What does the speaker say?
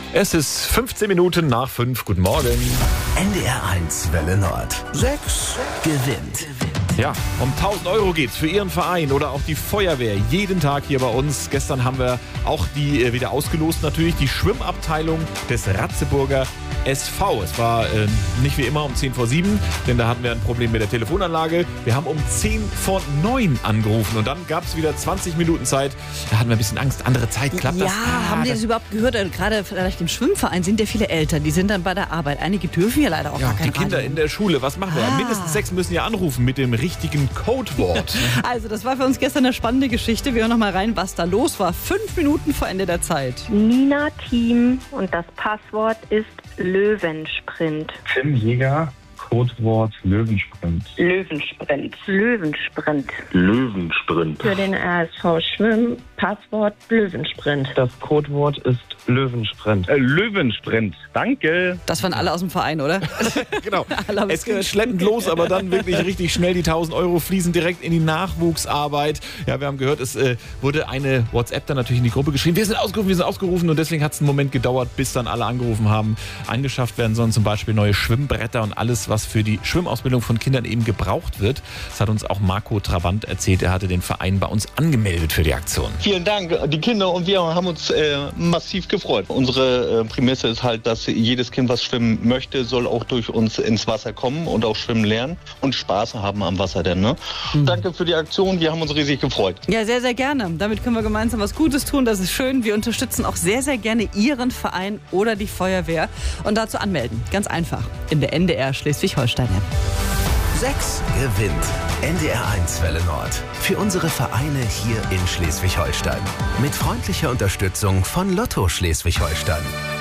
Es ist 15 Minuten nach 5. Guten Morgen. NDR 1 Welle Nord. 6 gewinnt. Ja, um 1.000 Euro geht's für Ihren Verein oder auch die Feuerwehr. Jeden Tag hier bei uns. Gestern haben wir auch die wieder ausgelost natürlich, die Schwimmabteilung des Ratzeburger SV. Es war nicht wie immer um 10 vor 7, denn da hatten wir ein Problem mit der Telefonanlage. Wir haben um 10 vor 9 angerufen und dann gab es wieder 20 Minuten Zeit. Da hatten wir ein bisschen Angst. Andere Zeit, klappt das? Ja, haben die das überhaupt gehört? Gerade vielleicht im Schwimmverein sind ja viele Eltern, die sind dann bei der Arbeit. Einige dürfen ja leider auch gar kein die Kinder Radio. in der Schule, was machen wir? Mindestens 6 müssen ja anrufen mit dem richtigen Codewort. Also das war für uns gestern eine spannende Geschichte. Wir hören noch mal rein, was da los war. 5 Minuten vor Ende der Zeit. Nina Team und das Passwort ist Löwensprint. Tim Jäger, Codewort Löwensprint. Löwensprint. Löwensprint. Löwensprint. Für den RSV Schwimmen Passwort Löwensprint. Das Codewort ist Löwensprint. Löwensprint. Danke. Das waren alle aus dem Verein, oder? Genau. Alle haben Es ging gehört. schleppend los, aber dann wirklich richtig schnell. Die 1.000 Euro fließen direkt in die Nachwuchsarbeit. Ja, wir haben gehört, es wurde eine WhatsApp dann natürlich in die Gruppe geschrieben. Wir sind ausgerufen und deswegen hat es einen Moment gedauert, bis dann alle angerufen haben. Angeschafft werden sollen zum Beispiel neue Schwimmbretter und alles, was für die Schwimmausbildung von Kindern eben gebraucht wird. Das hat uns auch Marco Trabant erzählt. Er hatte den Verein bei uns angemeldet für die Aktion. Vielen Dank, die Kinder und wir haben uns massiv gefreut. Unsere Prämisse ist halt, dass jedes Kind, was schwimmen möchte, soll auch durch uns ins Wasser kommen und auch schwimmen lernen und Spaß haben am Wasser denn. Ne? Danke für die Aktion, wir haben uns riesig gefreut. Ja, sehr, sehr gerne. Damit können wir gemeinsam was Gutes tun. Das ist schön. Wir unterstützen auch sehr, sehr gerne Ihren Verein oder die Feuerwehr. Und dazu anmelden. Ganz einfach. In der NDR Schleswig-Holstein-App. 6 gewinnt. NDR 1 Welle Nord. Für unsere Vereine hier in Schleswig-Holstein. Mit freundlicher Unterstützung von Lotto Schleswig-Holstein.